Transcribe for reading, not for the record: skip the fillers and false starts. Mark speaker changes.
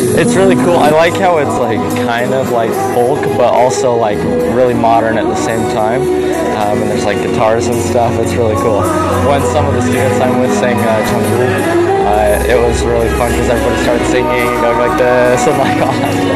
Speaker 1: It's really cool. I like how it's like kind of like folk, but also like really modern at the same time. And there's like guitars and stuff. It's really cool. When some of the students I'm with sang Changwu, it was really fun because everybody started singing and going like this and like all that stuff.